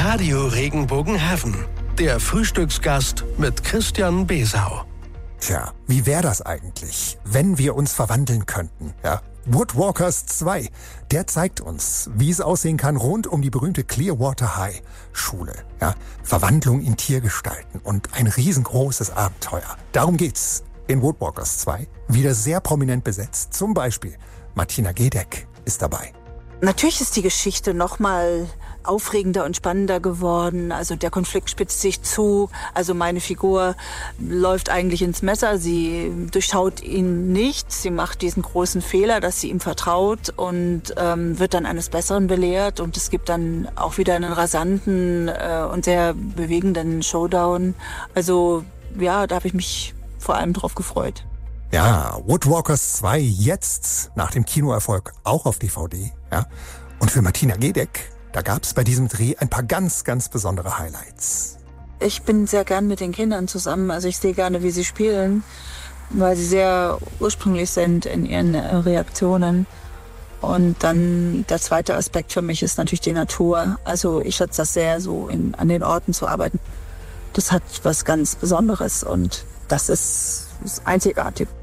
Radio Regenbogenhafen. Der Frühstücksgast mit Christian Besau. Tja, wie wäre das eigentlich, wenn wir uns verwandeln könnten, ja? Woodwalkers 2, der zeigt uns, wie es aussehen kann rund um die berühmte Clearwater High Schule, ja? Verwandlung in Tiergestalten und ein riesengroßes Abenteuer. Darum geht's in Woodwalkers 2, wieder sehr prominent besetzt. Zum Beispiel Martina Gedeck ist dabei. Natürlich ist die Geschichte noch mal aufregender und spannender geworden. Also der Konflikt spitzt sich zu. Also meine Figur läuft eigentlich ins Messer. Sie durchschaut ihn nicht. Sie macht diesen großen Fehler, dass sie ihm vertraut und wird dann eines Besseren belehrt. Und es gibt dann auch wieder einen rasanten und sehr bewegenden Showdown. Also ja, da habe ich mich vor allem drauf gefreut. Ja, Woodwalkers 2 jetzt nach dem Kinoerfolg auch auf DVD. Ja? Und für Martina Gedeck, da gab's bei diesem Dreh ein paar ganz, ganz besondere Highlights. Ich bin sehr gern mit den Kindern zusammen. Also ich sehe gerne, wie sie spielen, weil sie sehr ursprünglich sind in ihren Reaktionen. Und dann der zweite Aspekt für mich ist natürlich die Natur. Also ich schätze das sehr, so an den Orten zu arbeiten. Das hat was ganz Besonderes und das ist einzigartig.